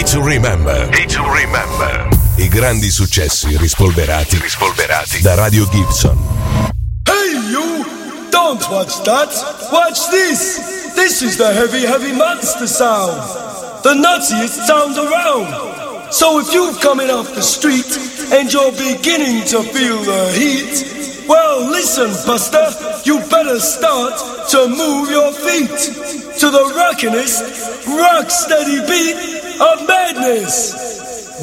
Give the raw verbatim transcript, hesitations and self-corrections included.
to Remember. Hit to Remember. I grandi successi rispolverati, rispolverati da Radio Gibson. Hey you! Don't watch that! Watch this! This is the heavy, heavy monster sound! The nuttiest sound around! So if you're coming off the street and you're beginning to feel the heat, well listen, Buster, you better start to move your feet to the rockinest, rock steady beat of madness!